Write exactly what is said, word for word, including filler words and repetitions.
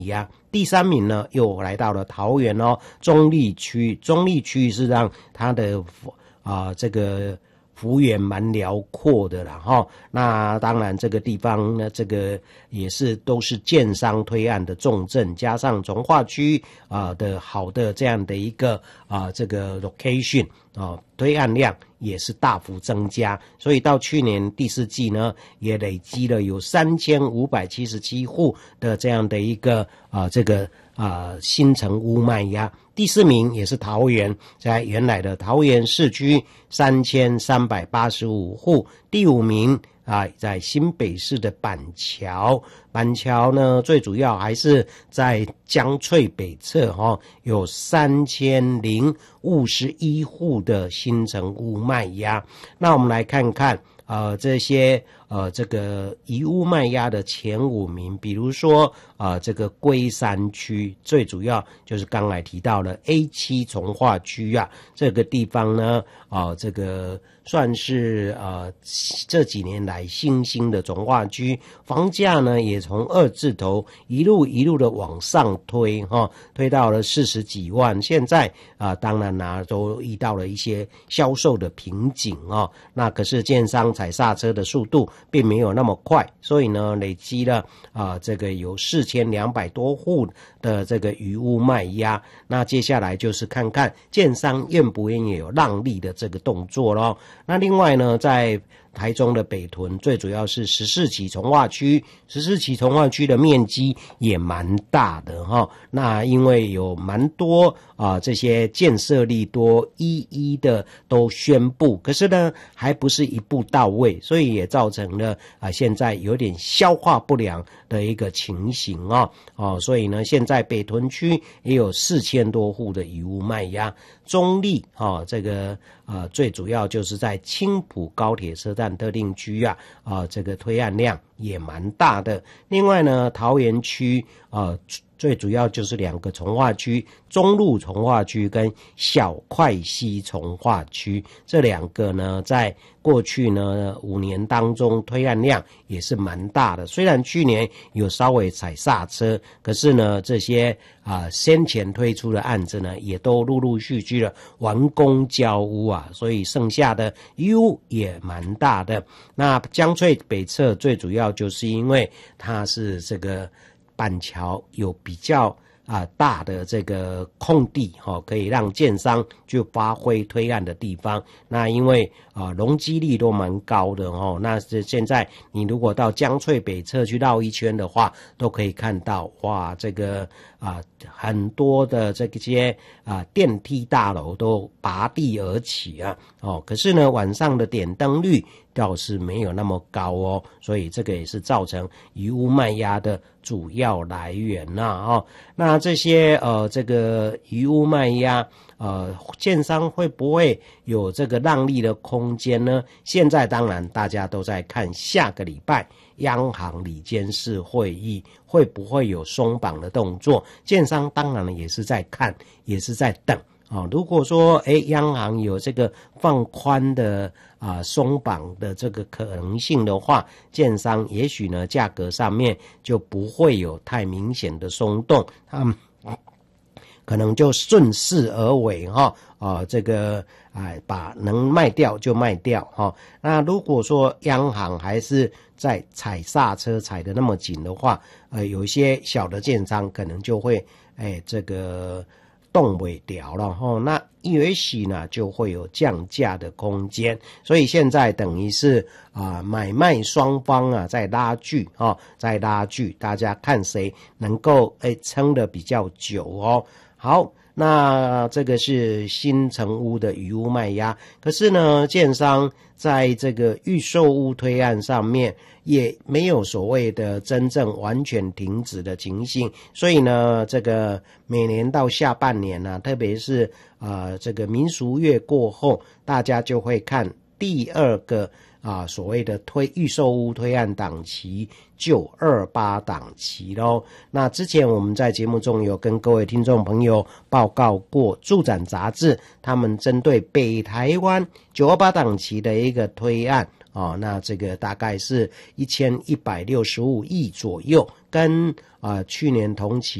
呀，第三名呢又来到了桃园哦，中立区，中立区是让它的啊、呃、这个幅员蛮辽阔的啦哈。那当然这个地方呢，这个也是都是建商推案的重镇，加上从化区啊、呃、的好的这样的一个啊、呃、这个 location 啊、呃、推案量也是大幅增加，所以到去年第四季呢，也累积了有三千五百七十七户的这样的一个啊、呃、这个啊、呃、新成屋卖压。第四名也是桃园，在原来的桃园市区三千三百八十五户。第五名啊，在新北市的板桥，板桥呢最主要还是在江翠北侧哈、哦，有三千零五十一户的新成屋卖压。那我们来看看呃这些呃这个遗屋卖压的前五名，比如说呃这个龟山区，最主要就是刚才提到了 A 七 从化区啊，这个地方呢啊、呃、这个算是呃这几年来新兴的从化区，房价呢也从二字头一路一路的往上推哈、哦，推到了四十几万。现在啊、呃、当然啦、啊、都遇到了一些销售的瓶颈哦，那可是建商踩刹车的速度并没有那么快，所以呢累积了啊、呃、这个有四千两百多户的这个余屋卖压。那接下来就是看看建商愿不愿意有让利的这个动作咯。那另外呢，在台中的北屯，最主要是十四期从化区，十四期从化区的面积也蛮大的哈。那因为有蛮多啊、呃、这些建设利多一一的都宣布，可是呢还不是一步到位，所以也造成了啊、呃、现在有点消化不良的一个情形啊、哦。哦，所以呢现在北屯区也有四千多户的余屋卖压。中立啊、哦，这个呃最主要就是在青埔高铁车站特定区啊，啊、呃、这个推案量也蛮大的。另外呢，桃园区啊、呃、最主要就是两个从化区，中路从化区跟小块溪从化区，这两个呢在过去呢五年当中推案量也是蛮大的。虽然去年有稍微踩刹车，可是呢这些啊、呃、先前推出的案子呢也都陆陆续续的完工交屋啊，所以剩下的余屋也蛮大的。那江翠北侧最主要就是因为它是这个板桥有比较啊大的这个空地哈、哦，可以让建商去发挥推案的地方。那因为啊容积率都蛮高的哦，那是现在你如果到江翠北侧去绕一圈的话，都可以看到哇，这个啊很多的这些啊电梯大楼都拔地而起啊哦，可是呢晚上的点灯率倒是没有那么高哦，所以这个也是造成余屋卖压的主要来源呐、啊、哦。那这些呃这个余屋卖压呃建商会不会有这个让利的空间呢？现在当然大家都在看下个礼拜央行理监事会议会不会有松绑的动作，建商当然也是在看，也是在等。哦，如果说诶央行有这个放宽的啊松绑的这个可能性的话，建商也许呢价格上面就不会有太明显的松动，他们可能就顺势而为哈、哦，啊这个哎把能卖掉就卖掉哈、哦。那如果说央行还是在踩刹车踩得那么紧的话，呃有一些小的建商可能就会哎这个动不了了哈，那也许呢就会有降价的空间，所以现在等于是啊、呃、买卖双方啊在拉锯哈、哦，在拉锯，大家看谁能够哎撑得比较久哦。好，那这个是新成屋的余屋卖压，可是呢建商在这个预售屋推案上面也没有所谓的真正完全停止的情形，所以呢这个每年到下半年呢、啊、特别是呃这个民俗月过后，大家就会看第二个啊所谓的推预售屋推案档期九二八档期咯。那之前我们在节目中有跟各位听众朋友报告过，住展杂志他们针对北台湾九二八档期的一个推案哦，那这个大概是一千一百六十五亿左右，跟啊、呃、去年同期